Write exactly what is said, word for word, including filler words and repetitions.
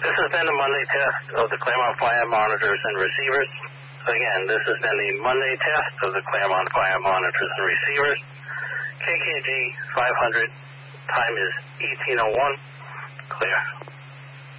This has been the Monday test of the Claremont Fire monitors and receivers. Again, this has been the Monday test of the Claremont Fire monitors and receivers. K K G five hundred, time is eighteen oh one, clear.